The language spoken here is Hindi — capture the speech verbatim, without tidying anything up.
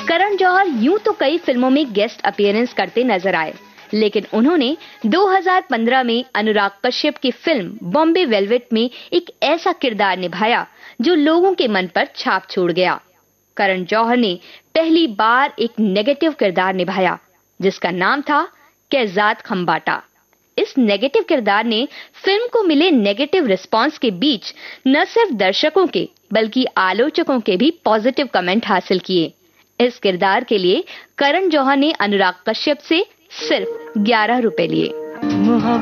करण जौहर यूं तो कई फिल्मों में गेस्ट अपीयरेंस करते नजर आए, लेकिन उन्होंने दो हज़ार पंद्रह में अनुराग कश्यप की फिल्म बॉम्बे वेलवेट में एक ऐसा किरदार निभाया जो लोगों के मन पर छाप छोड़ गया। करण जौहर ने पहली बार एक नेगेटिव किरदार निभाया जिसका नाम था कैजात खंबाटा। इस नेगेटिव किरदार ने फिल्म को मिले नेगेटिव रिस्पांस के बीच न सिर्फ दर्शकों के बल्कि आलोचकों के भी पॉजिटिव कमेंट हासिल किए। इस किरदार के लिए करण जौहर ने अनुराग कश्यप से सिर्फ ग्यारह रुपए लिए।